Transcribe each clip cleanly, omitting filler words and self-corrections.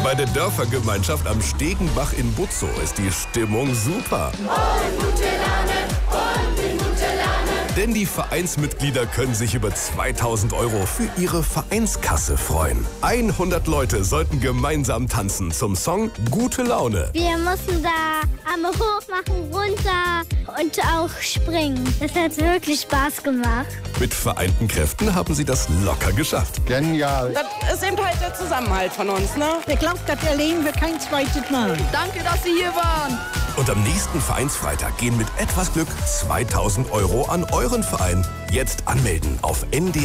Bei der Dörfergemeinschaft am Stegenbach in Butzow ist die Stimmung super. Und gute Laune, und in gute Laune. Denn die Vereinsmitglieder können sich über 2.000 € für ihre Vereinskasse freuen. 100 Leute sollten gemeinsam tanzen zum Song Gute Laune. Wir mussten da Arme hoch machen, runter und auch springen. Das hat wirklich Spaß gemacht. Mit vereinten Kräften haben sie das locker geschafft. Genial. Das ist eben halt der Zusammenhalt von uns, ne? Ich glaube, das erleben wir kein zweites Mal. Danke, dass Sie hier waren. Und am nächsten Vereinsfreitag gehen mit etwas Glück 2.000 € an euren Verein. Jetzt anmelden auf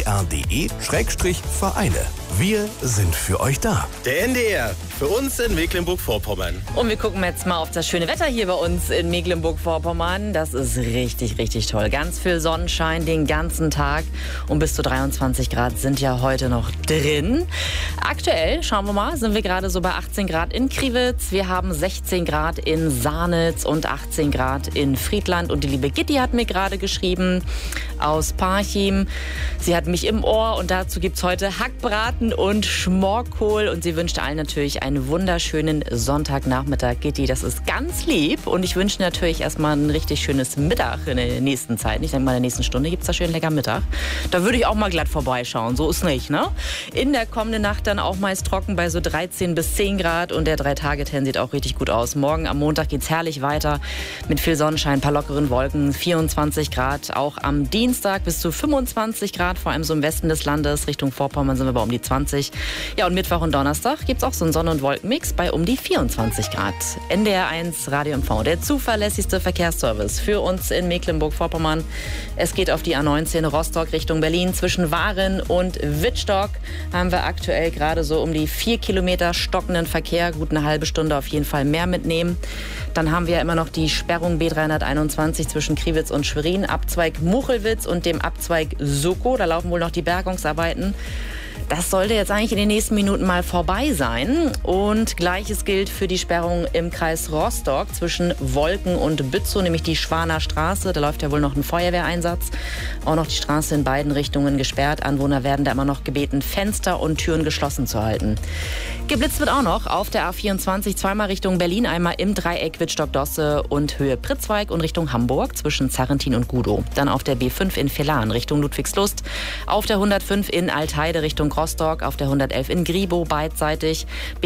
ndr.de/Vereine. Wir sind für euch da. Der NDR, für uns in Mecklenburg-Vorpommern. Und wir gucken jetzt mal auf das schöne Wetter hier bei uns in Mecklenburg-Vorpommern. Das ist richtig, richtig toll. Ganz viel Sonnenschein den ganzen Tag und bis zu 23 Grad sind ja heute noch drin. Aktuell, schauen wir mal, sind wir gerade so bei 18 Grad in Kriwitz. Wir haben 16 Grad in Sahnitz und 18 Grad in Friedland. Und die liebe Gitti hat mir gerade geschrieben aus Parchim. Sie hat mich im Ohr und dazu gibt es heute Hackbraten und Schmorkohl. Und sie wünscht allen natürlich einen wunderschönen Sonntagnachmittag. Gitti, das ist ganz lieb. Und ich wünsche natürlich erstmal ein richtig schönes Mittag in der nächsten Zeit. Ich denke mal, in der nächsten Stunde gibt es da schön lecker Mittag. Da würde ich auch mal glatt vorbeischauen. So ist nicht, ne? In der kommenden Nacht dann auch meist trocken bei so 13 bis 10 Grad. Und der 3-Tage-Trend sieht auch richtig gut aus. Morgen am Montag geht's herrlich weiter mit viel Sonnenschein, ein paar lockeren Wolken, 24 Grad. Auch am Dienstag bis zu 25 Grad, vor allem so im Westen des Landes. Richtung Vorpommern sind wir bei um die 20. Ja, und Mittwoch und Donnerstag gibt es auch so einen Sonne- und Wolkenmix bei um die 24 Grad. NDR1 Radio MV, der zuverlässigste Verkehrsservice für uns in Mecklenburg-Vorpommern. Es geht auf die A19 Rostock Richtung Berlin. Zwischen Waren und Wittstock haben wir aktuell gerade so um die 4 Kilometer stockenden Verkehr. Gut eine halbe Stunde auf jeden Fall mehr mitnehmen. Dann haben wir immer noch die Sperrung B321 zwischen Kriwitz und Schwerin, Abzweig Muchelwitz und dem Abzweig Suckow. Da laufen wohl noch die Bergungsarbeiten. Das sollte jetzt eigentlich in den nächsten Minuten mal vorbei sein. Und Gleiches gilt für die Sperrung im Kreis Rostock zwischen Wolken und Bützow, nämlich die Schwaner Straße. Da läuft ja wohl noch ein Feuerwehreinsatz. Auch noch die Straße in beiden Richtungen gesperrt. Anwohner werden da immer noch gebeten, Fenster und Türen geschlossen zu halten. Geblitzt wird auch noch auf der A24 zweimal Richtung Berlin, einmal im Dreieck Wittstock-Dosse und Höhe Pritzweig und Richtung Hamburg zwischen Zarrentin und Gudow. Dann auf der B5 in Villahn Richtung Ludwigslust, auf der 105 in Altheide Richtung Rostock, auf der 111 in Gribow beidseitig,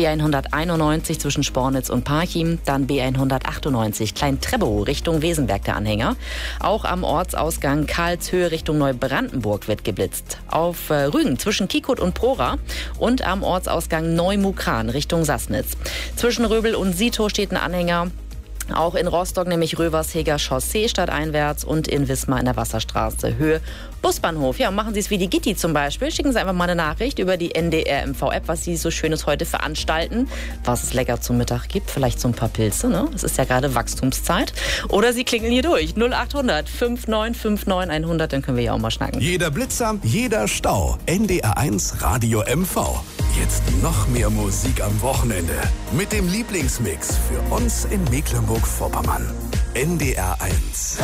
B191 zwischen Spornitz und Parchim, dann B198 Klein-Trebow Richtung Wesenberg der Anhänger. Auch am Ortsausgang Karlshöhe Richtung Neubrandenburg wird geblitzt. Auf Rügen zwischen Kiekut und Prora und am Ortsausgang Neumukran Richtung Sassnitz. Zwischen Röbel und Sito steht ein Anhänger. Auch in Rostock, nämlich Röversheger Chaussee stadteinwärts und in Wismar in der Wasserstraße, Höhe Busbahnhof. Ja, und machen Sie es wie die Gitti zum Beispiel. Schicken Sie einfach mal eine Nachricht über die NDR-MV-App, was Sie so Schönes heute veranstalten, was es lecker zum Mittag gibt. Vielleicht so ein paar Pilze, ne? Es ist ja gerade Wachstumszeit. Oder Sie klingeln hier durch. 0800 5959 100, dann können wir ja auch mal schnacken. Jeder Blitzer, jeder Stau. NDR1 Radio MV. Jetzt noch mehr Musik am Wochenende. Mit dem Lieblingsmix für uns in Mecklenburg-Vorpommern. NDR1.